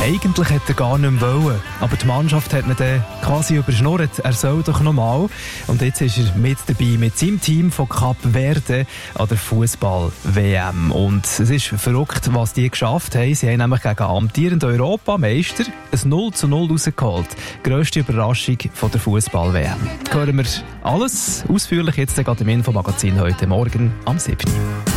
Eigentlich hätte er gar nicht mehr wollen. Aber die Mannschaft hat ihn dann quasi überschnurrt. Er soll doch noch mal. Und jetzt ist er mit dabei, mit seinem Team von Kap Verde an der Fußball-WM. Und es ist verrückt, was die geschafft haben. Sie haben nämlich gegen amtierenden Europameister ein 0:0 rausgeholt. Grösste Überraschung von der Fußball-WM. Hören wir alles ausführlich jetzt gerade im Infomagazin heute Morgen am 7.